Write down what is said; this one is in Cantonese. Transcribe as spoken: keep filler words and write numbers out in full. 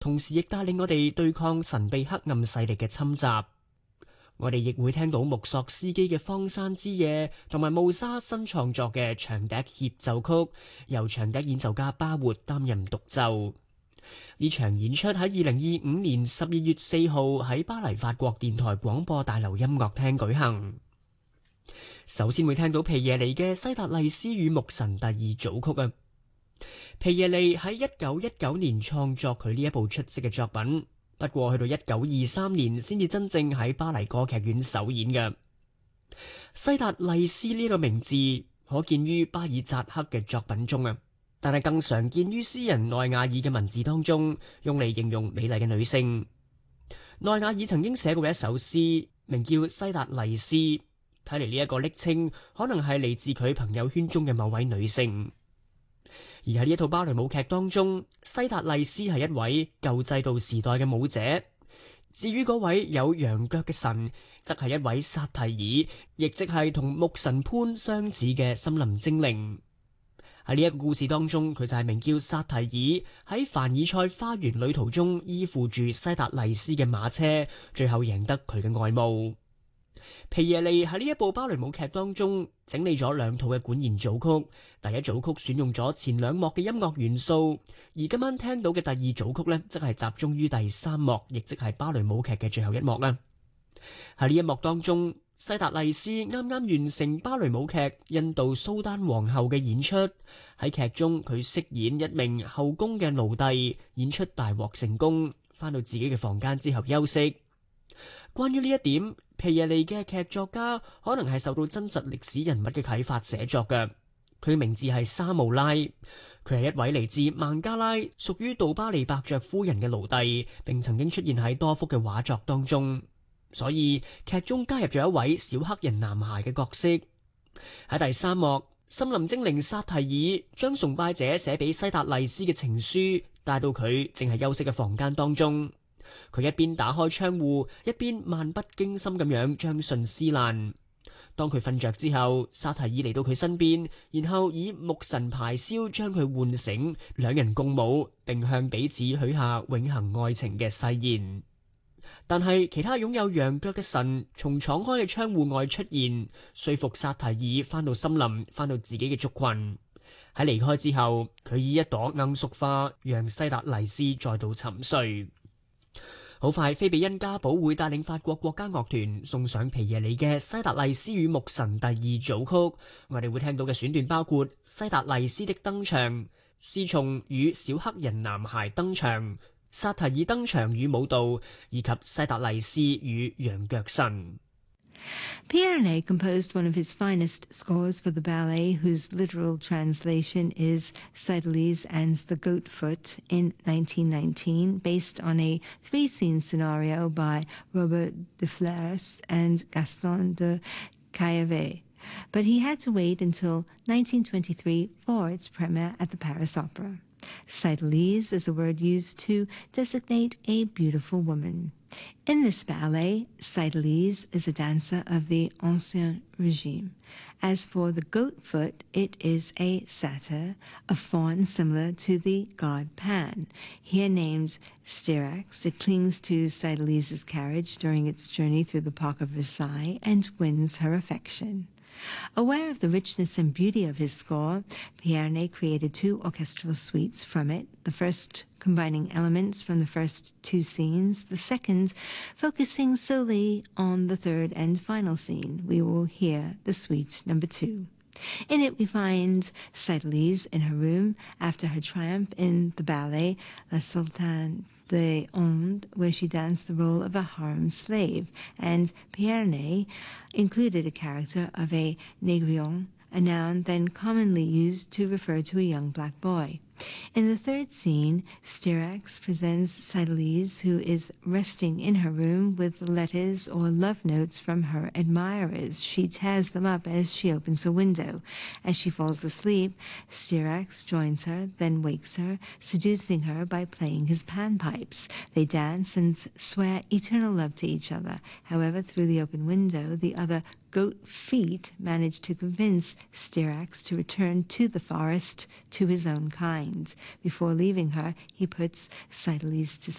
同時亦帶領我哋對抗神秘黑暗勢力嘅侵襲。我哋亦會聽到木索斯基嘅《荒山之夜》同埋霧莎新創作嘅長笛協奏曲，由長笛演奏家巴活擔任獨奏。呢場演出喺二零二五年十二月四號喺巴黎法國電台廣播大樓音樂廳舉行。首先會聽到皮耶利嘅《西達麗斯與牧神》第二組曲啊。皮耶利喺一九一九年創作佢呢一部出色嘅作品。不過去到一九二三年先至真正喺巴黎歌劇院首演嘅。西達麗斯呢個名字可見於巴爾扎克嘅作品中啊，但係更常見於詩人奈瓦爾嘅文字當中，用嚟形容美麗嘅女性。奈瓦爾曾經寫過一首詩，名叫《西達麗斯》，睇嚟呢一個昵稱可能係嚟自佢朋友圈中嘅某位女性。而喺呢一套芭蕾舞劇當中，西達麗斯係一位舊制度時代嘅舞者。至於嗰位有羊腳嘅神，則係一位薩提爾，亦即係同牧神潘相似嘅森林精靈。喺呢一個故事當中，佢就係名叫薩提爾，喺凡爾賽花園旅途中依附住西達麗斯嘅馬車，最後贏得佢嘅愛慕。皮耶利喺呢一部芭蕾舞劇當中整理咗兩套嘅管弦組曲，第一組曲選用咗前兩幕嘅音樂元素，而今晚聽到嘅第二組曲呢，則係集中於第三幕，亦即係芭蕾舞劇嘅最後一幕啦。喺呢一幕當中，西達麗斯啱啱完成芭蕾舞劇印度蘇丹皇后嘅演出，喺劇中佢飾演一名後宮嘅奴隸，演出大獲成功，返到自己嘅房間之後休息。關於呢一點，皮耶利嘅劇作家可能係受到真實歷史人物嘅啟發寫作嘅。佢嘅名字係沙姆拉，佢係一位嚟自孟加拉，屬於杜巴利伯爵夫人嘅奴隸，並曾經出現喺多幅嘅畫作當中。所以劇中加入咗一位小黑人男孩嘅角色。喺第三幕，森林精靈薩提爾將崇拜者寫俾西達麗斯嘅情書帶到佢正係休息嘅房間當中。佢一邊打開窗戶，一邊漫不經心咁樣將信撕爛。當佢瞓着之後，薩提爾嚟到佢身邊，然後以牧神排簫將佢喚醒，兩人共舞，並向彼此許下永恆愛情嘅誓言。但係其他擁有羊腳嘅神從敞開嘅窗戶外出現，說服薩提爾返到森林，返到自己嘅族群。喺離開之後，佢以一朵罌粟花讓西達麗斯再度沉睡。好快，菲比恩加堡會帶領法國國家樂團送上皮耶利嘅《西達麗斯與牧神》第二組曲。我哋會聽到嘅選段包括西達麗斯的登場、侍從與小黑人男孩登場、薩提爾登場與舞蹈，以及西達麗斯與羊腳神。 Pierre composed one of his finest scores for the ballet, whose literal translation is Cydalise and the Goat Foot, in nineteen nineteen, based on a three-scene scenario by Robert de Flers and Gaston de Caillavet. But he had to wait until nineteen twenty-three for its premiere at the Paris Opera. Cydalise is a word used to designate a beautiful woman. In this ballet, Cydalise is a dancer of the Ancien Regime. As for the goat foot, it is a satyr, a faun similar to the god Pan. Here named Styrax, it clings to Cydalise's carriage during its journey through the Park of Versailles and wins her affection. Aware of the richness and beauty of his score, Pierre created two orchestral suites from it, the first combining elements from the first two scenes, the second focusing solely on the third and final scene. We will hear the suite number two. In it we find Cydalise in her room after her triumph in the ballet La Sultane des Indes, where she danced the role of a harem slave, and Pierre included a character of a négrion, a noun then commonly used to refer to a young black boy. In the third scene, Styrax presents Cydalise, who is resting in her room with letters or love notes from her admirers. She tears them up as she opens a window. As she falls asleep, Styrax joins her, then wakes her, seducing her by playing his panpipes. They dance and swear eternal love to each other. However, through the open window, the other goat feet manage to convince Styrax to return to the forest to his own kind. Before leaving her, he puts Cydalise to